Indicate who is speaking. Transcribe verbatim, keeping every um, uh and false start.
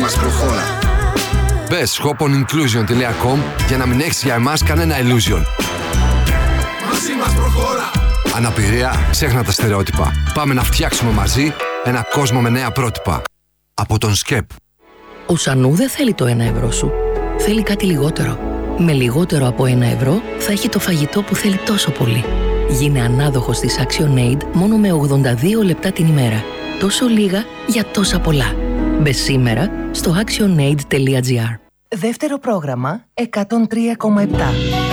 Speaker 1: μας προχώρα.
Speaker 2: Μπες shop on inclusion τελεία com για να μην έχεις για εμάς κανένα illusion.
Speaker 1: Μαζί μας προχώρα.
Speaker 2: Αναπηρία, ξέχνα τα στερεότυπα. Πάμε να φτιάξουμε μαζί ένα κόσμο με νέα πρότυπα. Από τον σκεπ.
Speaker 3: Ο Σανού δεν θέλει το ένα ευρώ σου. Θέλει κάτι λιγότερο. Με λιγότερο από ένα ευρώ θα έχει το φαγητό που θέλει τόσο πολύ. Γίνε ανάδοχος της ActionAid μόνο με ογδόντα δύο λεπτά την ημέρα. Τόσο λίγα για τόσα πολλά. Μπες σήμερα στο actionaid τελεία gr.
Speaker 4: Δεύτερο πρόγραμμα εκατόν τρία κόμμα επτά.